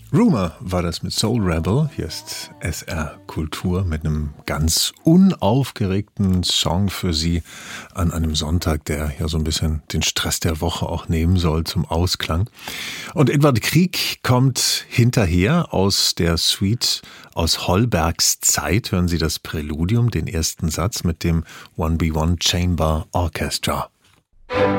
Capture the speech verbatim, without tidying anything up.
Rumor war das mit Soul Rebel. Hier ist S R Kultur mit einem ganz unaufgeregten Song für Sie an einem Sonntag, der ja so ein bisschen den Stress der Woche auch nehmen soll zum Ausklang. Und Edvard Grieg kommt hinterher aus der Suite aus Holbergs Zeit. Hören Sie das Präludium, den ersten Satz mit dem one B one Chamber Orchestra.